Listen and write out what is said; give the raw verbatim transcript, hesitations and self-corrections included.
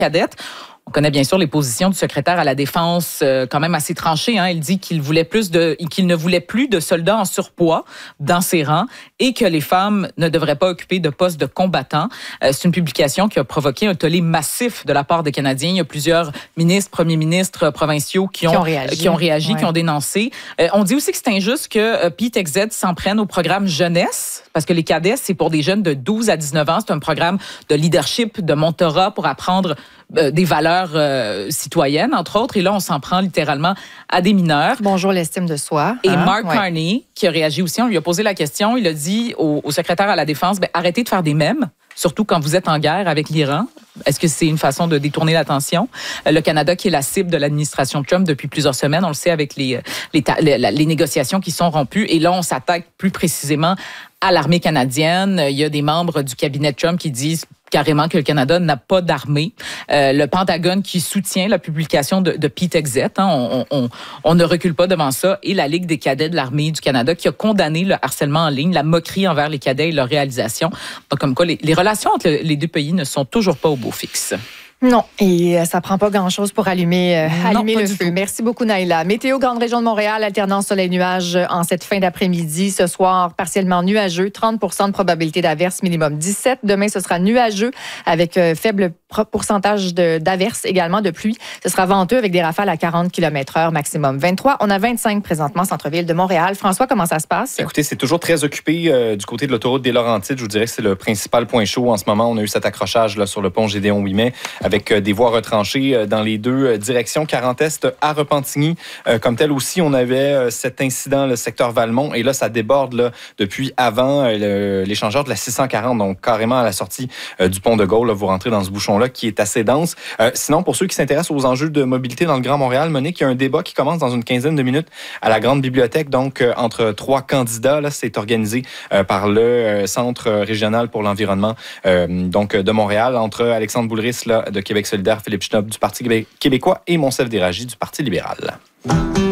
cadette. On connaît bien sûr les positions du secrétaire à la Défense, euh, quand même assez tranchées. Hein. Il dit qu'il voulait plus de, qu'il ne voulait plus de soldats en surpoids dans ses rangs et que les femmes ne devraient pas occuper de postes de combattants. Euh, c'est une publication qui a provoqué un tollé massif de la part des Canadiens. Il y a plusieurs ministres, premiers ministres provinciaux qui ont, qui ont réagi, qui ont, réagi, ouais. qui ont dénoncé. Euh, on dit aussi que c'est injuste que euh, Pete Exet s'en prenne au programme jeunesse, parce que les cadets, c'est pour des jeunes de douze à dix-neuf ans. C'est un programme de leadership, de mentorat pour apprendre euh, des valeurs euh, citoyennes, entre autres. Et là, on s'en prend littéralement à des mineurs. Bonjour l'estime de soi. Et hein? Mark ouais. Carney, qui a réagi aussi, on lui a posé la question, il a dit au, au secrétaire à la Défense, ben, arrêtez de faire des mèmes, surtout quand vous êtes en guerre avec l'Iran. Est-ce que c'est une façon de détourner l'attention? Le Canada, qui est la cible de l'administration Trump depuis plusieurs semaines, on le sait avec les, les, les, les négociations qui sont rompues. Et là, on s'attaque plus précisément à l'armée canadienne. Il y a des membres du cabinet Trump qui disent carrément que le Canada n'a pas d'armée. Euh, le Pentagone qui soutient la publication de, de Pete Exet, hein, on, on, on ne recule pas devant ça. Et la Ligue des cadets de l'armée du Canada qui a condamné le harcèlement en ligne, la moquerie envers les cadets et leur réalisation. Donc, comme quoi, les, les relations entre les deux pays ne sont toujours pas au beau fixe. Non, et euh, ça prend pas grand-chose pour allumer, euh, non, allumer le feu. Tout. Merci beaucoup, Naïla. Météo, grande région de Montréal, alternance soleil-nuage en cette fin d'après-midi. Ce soir, partiellement nuageux, trente pour cent de probabilité d'averse, minimum dix-sept. Demain, ce sera nuageux avec euh, faible pourcentage de, d'averse également, de pluie. Ce sera venteux avec des rafales à quarante kilomètres heure, maximum vingt-trois. On a vingt-cinq présentement, centre-ville de Montréal. François, comment ça se passe? Écoutez, c'est toujours très occupé euh, du côté de l'autoroute des Laurentides. Je vous dirais que c'est le principal point chaud en ce moment. On a eu cet accrochage là, sur le pont Gédéon Ouimet avec euh, des voies retranchées euh, dans les deux euh, directions. quarante-Est à Repentigny. Euh, comme tel aussi, on avait euh, cet incident, le secteur Valmont. Et là, ça déborde là, depuis avant euh, le, l'échangeur de la six cent quarante. Donc, carrément à la sortie euh, du pont de Gaulle. Là, vous rentrez dans ce bouchon-là qui est assez dense. Euh, sinon, pour ceux qui s'intéressent aux enjeux de mobilité dans le Grand Montréal, Monique, il y a un débat qui commence dans une quinzaine de minutes à la Grande Bibliothèque. Donc, euh, entre trois candidats, là, c'est organisé euh, par le euh, Centre régional pour l'environnement euh, donc de Montréal, entre Alexandre Boulris là, de Québec solidaire, Philippe Schnopp du Parti québécois et Monsef Déragi du Parti libéral.